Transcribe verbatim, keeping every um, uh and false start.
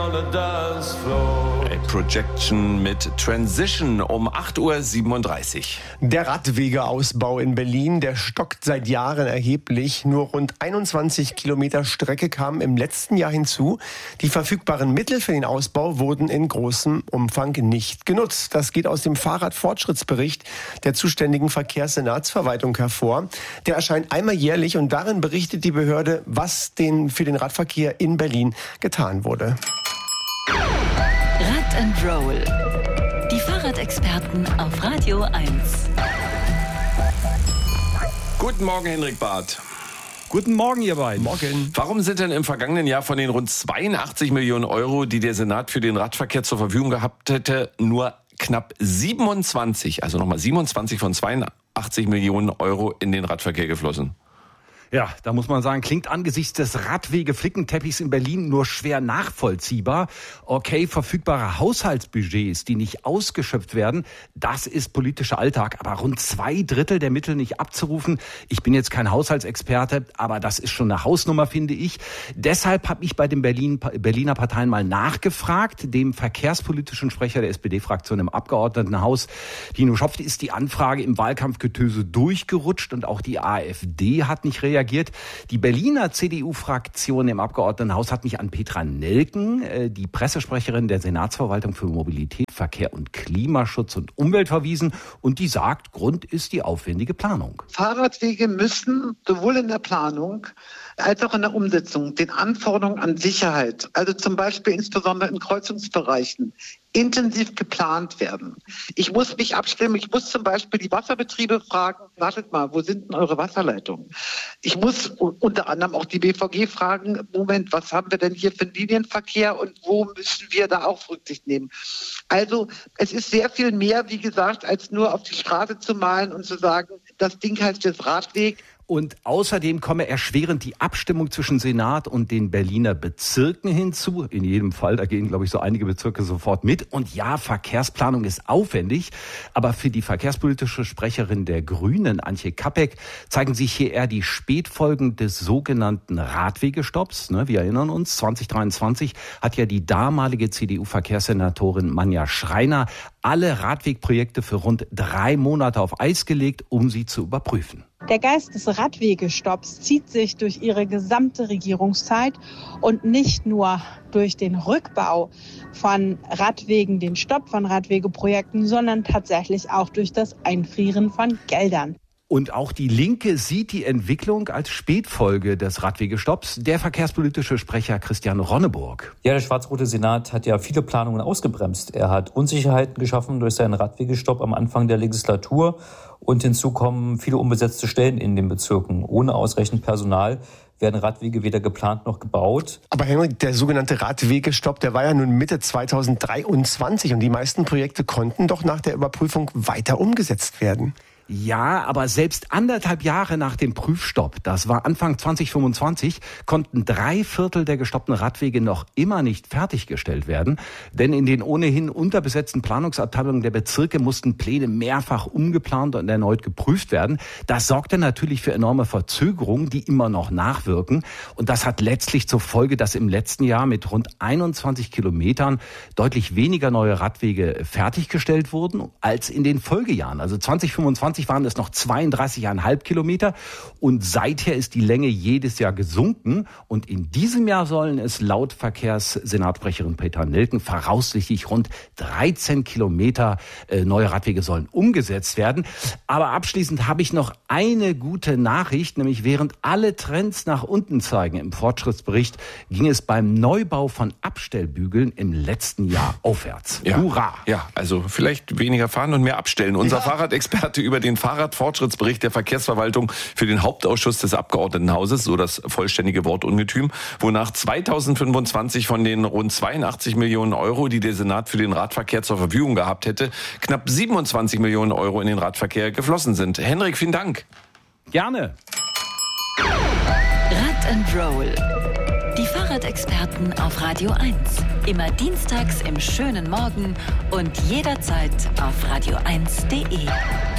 Projection mit Transition um acht Uhr siebenunddreißig. Der Radwegeausbau in Berlin, der stockt seit Jahren erheblich. Nur rund einundzwanzig Kilometer Strecke kamen im letzten Jahr hinzu. Die verfügbaren Mittel für den Ausbau wurden in großem Umfang nicht genutzt. Das geht aus dem Fahrradfortschrittsbericht der zuständigen Verkehrssenatsverwaltung hervor. Der erscheint einmal jährlich und darin berichtet die Behörde, was den, für den Radverkehr in Berlin getan wurde. Rad and Roll. Die Fahrradexperten auf Radio eins. Guten Morgen, Henrik Barth. Guten Morgen, ihr beiden. Morgen. Warum sind denn im vergangenen Jahr von den rund zweiundachtzig Millionen Euro, die der Senat für den Radverkehr zur Verfügung gehabt hätte, nur knapp siebenundzwanzig, also nochmal siebenundzwanzig von zweiundachtzig Millionen Euro in den Radverkehr geflossen? Ja, da muss man sagen, klingt angesichts des Radwege-Flickenteppichs in Berlin nur schwer nachvollziehbar. Okay, verfügbare Haushaltsbudgets, die nicht ausgeschöpft werden, das ist politischer Alltag. Aber rund zwei Drittel der Mittel nicht abzurufen, ich bin jetzt kein Haushaltsexperte, aber das ist schon eine Hausnummer, finde ich. Deshalb habe ich bei den Berlin, Berliner Parteien mal nachgefragt. Dem verkehrspolitischen Sprecher der S P D-Fraktion im Abgeordnetenhaus, Dino Schopf, ist die Anfrage im Wahlkampfgetöse durchgerutscht und auch die AfD hat nicht reagiert. Die Berliner C D U-Fraktion im Abgeordnetenhaus hat mich an Petra Nelken, die Pressesprecherin der Senatsverwaltung für Mobilität, Verkehr und Klimaschutz und Umwelt, verwiesen. Und die sagt, Grund ist die aufwendige Planung. Fahrradwege müssen sowohl in der Planung als auch in der Umsetzung den Anforderungen an Sicherheit, also zum Beispiel insbesondere in Kreuzungsbereichen, intensiv geplant werden. Ich muss mich abstimmen, ich muss zum Beispiel die Wasserbetriebe fragen, wartet mal, wo sind denn eure Wasserleitungen? Ich muss unter anderem auch die B V G fragen, Moment, was haben wir denn hier für einen Linienverkehr und wo müssen wir da auch Rücksicht nehmen? Also es ist sehr viel mehr, wie gesagt, als nur auf die Straße zu malen und zu sagen, das Ding heißt jetzt Radweg. Und außerdem komme erschwerend die Abstimmung zwischen Senat und den Berliner Bezirken hinzu. In jedem Fall, da gehen, glaube ich, so einige Bezirke sofort mit. Und ja, Verkehrsplanung ist aufwendig. Aber für die verkehrspolitische Sprecherin der Grünen, Antje Kappeck, zeigen sich hier eher die Spätfolgen des sogenannten Radwegestopps. Wir erinnern uns, zwanzig dreiundzwanzig hat ja die damalige C D U-Verkehrssenatorin Manja Schreiner alle Radwegprojekte für rund drei Monate auf Eis gelegt, um sie zu überprüfen. Der Geist des Radwegestopps zieht sich durch ihre gesamte Regierungszeit und nicht nur durch den Rückbau von Radwegen, den Stopp von Radwegeprojekten, sondern tatsächlich auch durch das Einfrieren von Geldern. Und auch die Linke sieht die Entwicklung als Spätfolge des Radwegestopps. Der verkehrspolitische Sprecher Christian Ronneburg. Ja, der schwarz-rote Senat hat ja viele Planungen ausgebremst. Er hat Unsicherheiten geschaffen durch seinen Radwegestopp am Anfang der Legislatur. Und hinzu kommen viele unbesetzte Stellen in den Bezirken. Ohne ausreichend Personal werden Radwege weder geplant noch gebaut. Aber Henrik, der sogenannte Radwegestopp, der war ja nun Mitte zweitausenddreiundzwanzig und die meisten Projekte konnten doch nach der Überprüfung weiter umgesetzt werden. Ja, aber selbst anderthalb Jahre nach dem Prüfstopp, das war Anfang zwanzig fünfundzwanzig, konnten drei Viertel der gestoppten Radwege noch immer nicht fertiggestellt werden. Denn in den ohnehin unterbesetzten Planungsabteilungen der Bezirke mussten Pläne mehrfach umgeplant und erneut geprüft werden. Das sorgte natürlich für enorme Verzögerungen, die immer noch nachwirken. Und das hat letztlich zur Folge, dass im letzten Jahr mit rund einundzwanzig Kilometern deutlich weniger neue Radwege fertiggestellt wurden als in den Folgejahren. Also zwanzig fünfundzwanzig waren es noch zweiunddreißig Komma fünf Kilometer und seither ist die Länge jedes Jahr gesunken und in diesem Jahr sollen es laut Verkehrssenatsprecherin Petra Nelken voraussichtlich rund dreizehn Kilometer äh, neue Radwege sollen umgesetzt werden. Aber abschließend habe ich noch eine gute Nachricht, nämlich während alle Trends nach unten zeigen im Fortschrittsbericht, ging es beim Neubau von Abstellbügeln im letzten Jahr aufwärts. Ja, Hurra! Ja, also vielleicht weniger fahren und mehr abstellen. Unser ja. Fahrradexperte über den Fahrradfortschrittsbericht der Verkehrsverwaltung für den Hauptausschuss des Abgeordnetenhauses, so das vollständige Wortungetüm, wonach zweitausendfünfundzwanzig von den rund zweiundachtzig Millionen Euro, die der Senat für den Radverkehr zur Verfügung gehabt hätte, knapp siebenundzwanzig Millionen Euro in den Radverkehr geflossen sind. Henrik, vielen Dank. Gerne. Rad and Roll. Die Fahrradexperten auf Radio eins. Immer dienstags im schönen Morgen und jederzeit auf radio eins punkt de.